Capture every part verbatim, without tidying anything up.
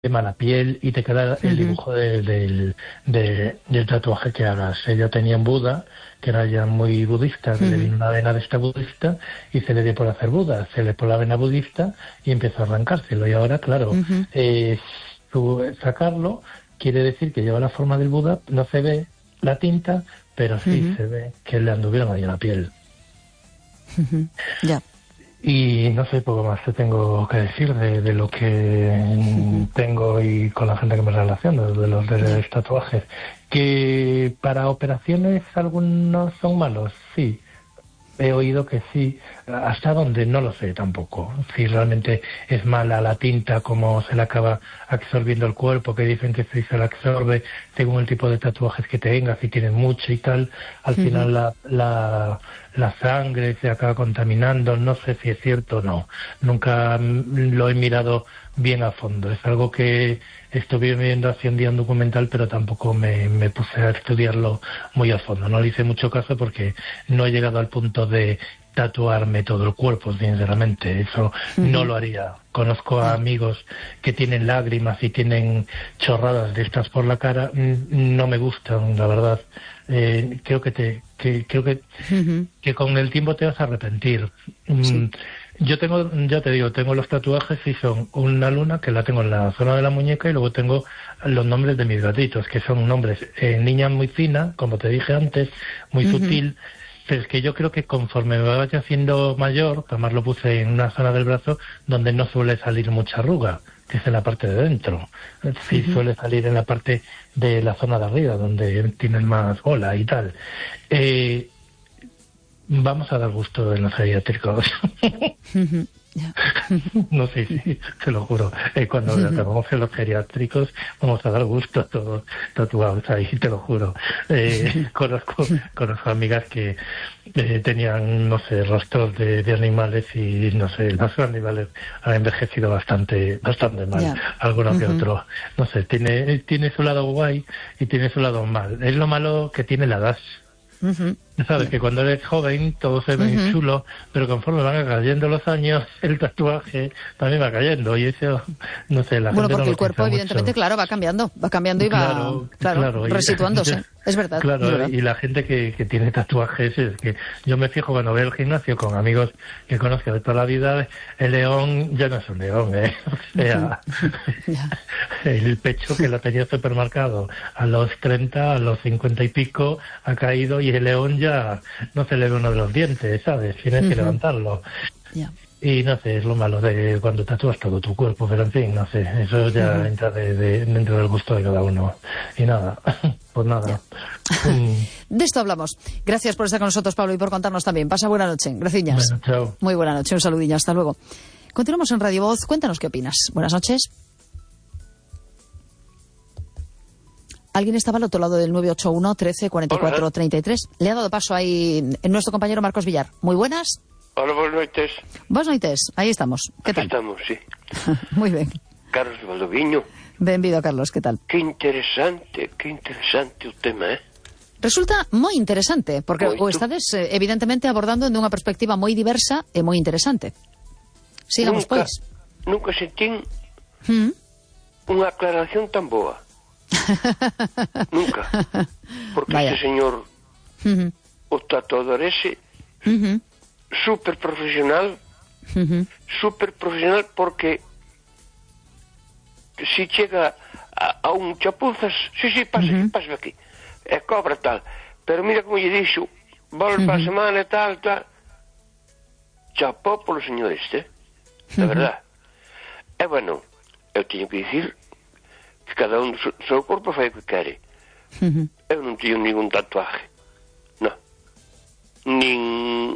quema la piel y te queda el dibujo de, del, de, del tatuaje que hagas. Ella tenía en Buda, que era ya muy budista, uh-huh. le vino una vena de esta budista y se le dio por hacer Buda, se le por la vena budista y empezó a arrancárselo. Y ahora, claro, uh-huh. eh, su, sacarlo quiere decir que lleva la forma del Buda, no se ve la tinta, pero sí uh-huh. se ve que le anduvieron ahí en la piel. Uh-huh. Ya. Yeah. Y no sé, poco más te tengo que decir de, de lo que uh-huh. tengo y con la gente que me relaciono, de los de los tatuajes. Que para operaciones algunos son malos, sí. He oído que sí, hasta donde no lo sé tampoco. Si realmente es mala la tinta, como se le acaba absorbiendo el cuerpo, que dicen que se la absorbe según el tipo de tatuajes que tengas, si tienes mucho y tal, al uh-huh. final la, la, la sangre se acaba contaminando. No sé si es cierto o no. Nunca lo he mirado bien a fondo. Es algo que estuve viendo hace un día un documental, pero tampoco me, me puse a estudiarlo muy a fondo. No le hice mucho caso porque no he llegado al punto de tatuarme todo el cuerpo, sinceramente. Eso uh-huh. no lo haría. Conozco a amigos que tienen lágrimas y tienen chorradas de estas por la cara. No me gustan, la verdad. Eh, creo que te que creo que, uh-huh. que con el tiempo te vas a arrepentir. Sí. Yo tengo, ya te digo, tengo los tatuajes y son una luna que la tengo en la zona de la muñeca y luego tengo los nombres de mis gatitos, que son nombres, eh, niña muy fina, como te dije antes, muy uh-huh. sutil, pero es que yo creo que conforme me vaya haciendo mayor, además lo puse en una zona del brazo donde no suele salir mucha arruga, que es en la parte de dentro. Sí uh-huh. suele salir en la parte de la zona de arriba, donde tienen más bola y tal. Eh, Vamos a dar gusto en los geriátricos. Uh-huh. Yeah. No sé, sí, sí, te lo juro. Eh, cuando uh-huh. acabamos en los geriátricos, vamos a dar gusto a todos tatuados ahí, te lo juro. Eh, conozco, conozco amigas que eh, tenían, no sé, rostros de, de animales y, no sé, los animales han envejecido bastante bastante mal. Yeah. Alguno uh-huh. que otro. No sé, tiene, tiene su lado guay y tiene su lado mal. Es lo malo que tiene la edad. Uh-huh. Sabes que cuando eres joven todo se ve uh-huh. chulo, pero conforme van cayendo los años el tatuaje también va cayendo y eso, no sé, la bueno, gente porque no el cuerpo evidentemente, mucho. claro, va cambiando, va cambiando y va claro, claro, claro, resituándose, y, es verdad. Claro, es verdad. Y la gente que, que tiene tatuajes, es que yo me fijo cuando veo el gimnasio con amigos que conozco de toda la vida, el león ya no es un león, ¿eh? O sea, uh-huh. el pecho que lo tenía supermercado a los treinta, a los cincuenta y pico ha caído y el león ya no se le ve uno de los dientes, ¿sabes? Tienes uh-huh. que levantarlo. Yeah. Y no sé, es lo malo de cuando tatúas todo tu cuerpo, pero en fin, no sé, eso ya uh-huh. entra de, de, dentro del gusto de cada uno. Y nada, pues nada. Yeah. Um... De esto hablamos. Gracias por estar con nosotros, Pablo, y por contarnos también. Pasa buena noche. Gracias. Bueno, chao. Muy buena noche, un saludillo, hasta luego. Continuamos en Radio Voz. Cuéntanos qué opinas. Buenas noches. Alguien estaba al otro lado del nueve ocho uno, trece, cuarenta y cuatro, treinta y tres. Le ha dado paso ahí nuestro compañero Marcos Villar. Muy buenas. Hola, buenas noches. Buenas noches, aí estamos. Que tal? Estamos, sí. Moi ben. Carlos Valdoviño. Benvido, Carlos, que tal? Que interesante, que interesante o tema, eh? Resulta moi interesante, porque Moito. O estades evidentemente abordando de unha perspectiva moi diversa e moi interesante. Sigamos, nunca, pois. Nunca sentín ¿Mm? unha aclaración tan boa. Nunca. Porque Vaya. este señor, uh-huh. o tatuador ese, uh-huh. súper profesional, uh-huh. súper profesional porque si chega a, a un chapuzas, sí, sí, pasa uh-huh. aquí, pasa aquí, e cobra tal, pero mira como lle dixo, volve uh-huh. para a semana e tal, tal, chapó polo señor este, de uh-huh. verdad. E bueno, eu teño que dicir que cada un do seu, seu corpo fai o que quere. Uh-huh. Eu non teño ningún tatuaje, non, nin...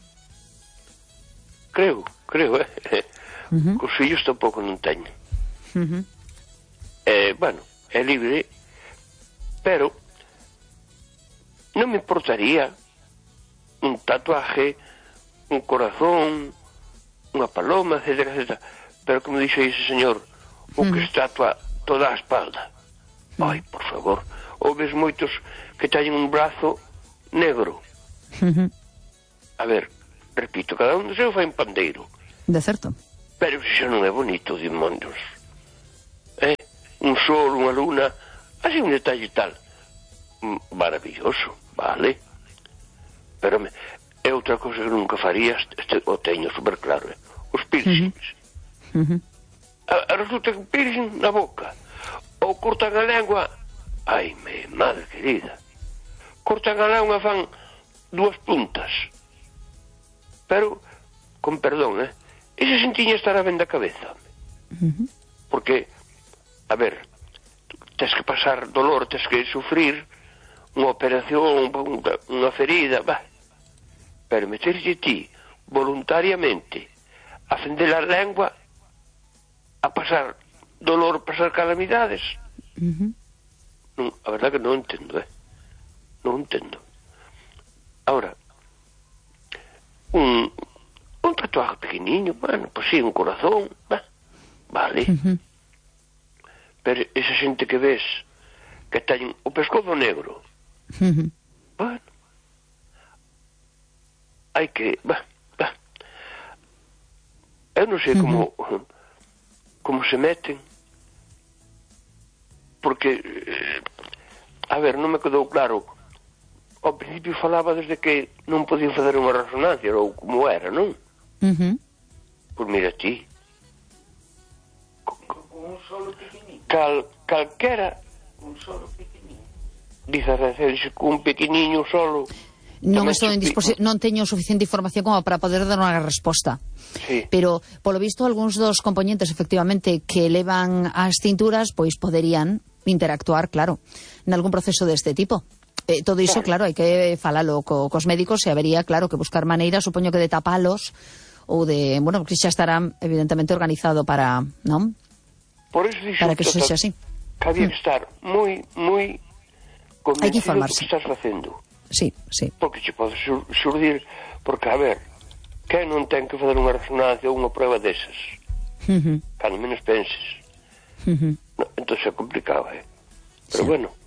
Creo, creo, eh? Uh-huh. Cos fillos tampouco non teño. Uh-huh. Eh, bueno, é libre, pero non me importaría un tatuaje, un corazón, unha paloma, etcétera, etcétera. Pero como dixo ese señor, o uh-huh. que estatua toda a espalda. Uh-huh. Ai, por favor, ou ves moitos que teñen un brazo negro. Uh-huh. A ver, repito, cada un do seu fai un pandeiro. De certo. Pero iso non é bonito, demonios. un sol, unha luna, así un detalle tal. Maravilloso, vale. Pero me, é outra cosa que nunca farías, este, o teño super claro, eh? Os piercings. Uh -huh. a, a resulta que piercing na boca, ou cortan a lengua, ai, me, madre querida, cortan a lengua, fan dúas puntas. Pero, con perdón, eh? Ese sentiña estará ben da cabeza. Uh -huh. Porque, a ver, tes que pasar dolor, tes que sufrir unha operación, unha ferida, bah. Pero meterse ti voluntariamente a fender a lengua, a pasar dolor, pasar calamidades, uh -huh. non, a verdad que non entendo, eh? Non entendo. Ahora, un, un tatuaje pequeniño, bueno, pues sí, un corazón, bah, vale. Uh -huh. Pero esa xente que ves que ten o pescozo negro, uh -huh. bueno, hai que, bah, bah. Eu non sei uh -huh. como como se meten, porque eh, a ver, non me quedou claro. Ao principio falaba desde que non podían fazer unha resonancia, ou como era, non? Uh -huh. Pois mira ti, con un solo pequeniño, cal, calquera un solo pequeniño, dice a Rafael, con un pequeniño solo. Non estou en disposición, non teño suficiente información como para poder dar unha resposta. Sí. Pero, polo visto, algúns dos componentes, efectivamente, que levan as cinturas, pois poderían interactuar, claro, en algún proceso deste tipo. Eh, todo iso, claro, hai que falalo co, cos médicos e habería, claro, que buscar maneiras, supoño que de tapalos ou de, bueno, que xa estarán evidentemente organizado para, non? Por eso dixo, para que eso sexa así. Que había que estar moi, moi convencido do que estás facendo. Sí, sí. Porque che pode sur surdir, porque, a ver, que non ten que fazer unha resonancia ou unha prueba desas? Uh -huh. Cando menos penses. Uh -huh. No, entón é complicado, eh? Pero sí. Bueno,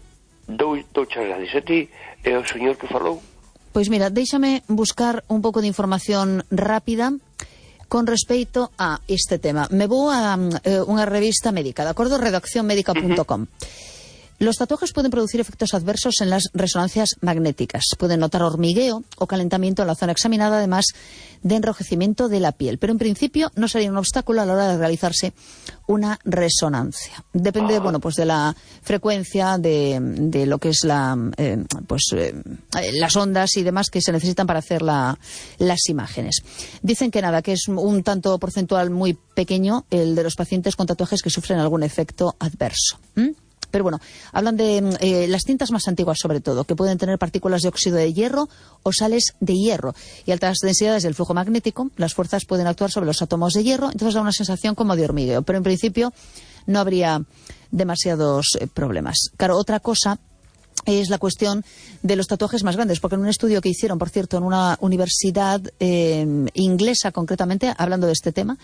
dou, dou chas gracias a ti e ao señor que falou. Pois mira, déixame buscar un pouco de información rápida con respecto a este tema. Me vou a eh, unha revista médica, de acordo? redacción médica punto com. Uh -huh. Los tatuajes pueden producir efectos adversos en las resonancias magnéticas. Pueden notar hormigueo o calentamiento en la zona examinada, además de enrojecimiento de la piel. Pero en principio no sería un obstáculo a la hora de realizarse una resonancia. Depende, bueno, pues de la frecuencia de, de lo que es la, eh, pues eh, las ondas y demás que se necesitan para hacer la, las imágenes. Dicen que nada, que es un tanto porcentual muy pequeño el de los pacientes con tatuajes que sufren algún efecto adverso. ¿Mm? Pero bueno, hablan de eh, las cintas más antiguas sobre todo, que pueden tener partículas de óxido de hierro o sales de hierro y altas densidades del flujo magnético. Las fuerzas pueden actuar sobre los átomos de hierro, entonces da una sensación como de hormigueo, pero en principio no habría demasiados eh, problemas. Claro, otra cosa es la cuestión de los tatuajes más grandes, porque en un estudio que hicieron, por cierto, en una universidad eh, inglesa concretamente, hablando de este tema,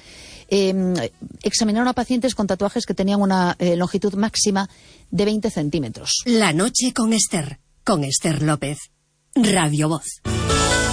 eh, examinaron a pacientes con tatuajes que tenían una eh, longitud máxima de veinte centímetros. La noche con Esther, con Esther López, Radio Voz.